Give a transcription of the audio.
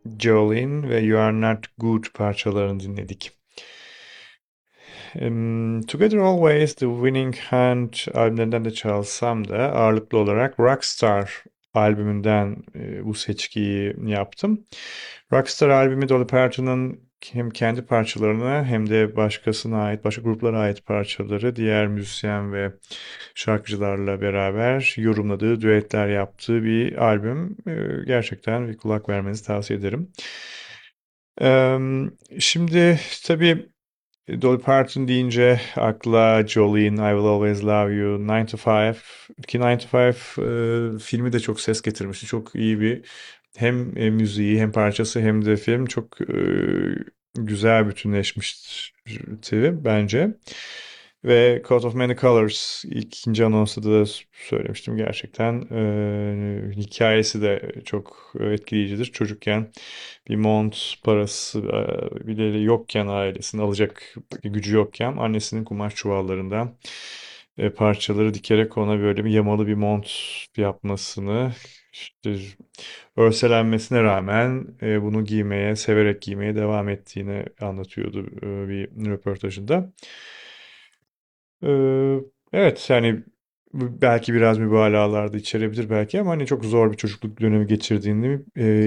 Jolene ve You Are Not Good parçalarını dinledik. Together Always The Winning Hand albümlerinden de çalsam da ağırlıklı olarak Rockstar albümünden bu seçkiyi yaptım. Rockstar albümü Dolly Parton'ın hem kendi parçalarını hem de başkasına ait, başka gruplara ait parçaları diğer müzisyen ve şarkıcılarla beraber yorumladığı, düetler yaptığı bir albüm. Gerçekten bir kulak vermenizi tavsiye ederim. Eee, Şimdi tabii Dolly Parton deyince akla Jolene, I Will Always Love You, 9 to 5. Ki 9 to 5 filmi de çok ses getirmişti. Çok iyi bir hem müziği hem parçası hem de film çok güzel bütünleşmişti bence. Ve Coat of Many Colors ikinci anonsta da söylemiştim gerçekten. Hikayesi de çok etkileyicidir. Çocukken bir mont parası bile yokken ailesinin alacak gücü yokken annesinin kumaş çuvallarından parçaları dikerek ona böyle bir yamalı bir mont yapmasını işte örselenmesine rağmen bunu giymeye, severek giymeye devam ettiğini anlatıyordu bir röportajında. Ee, evet yani belki biraz mübalağalar da içerebilir belki ama hani çok zor bir çocukluk dönemi geçirdiğini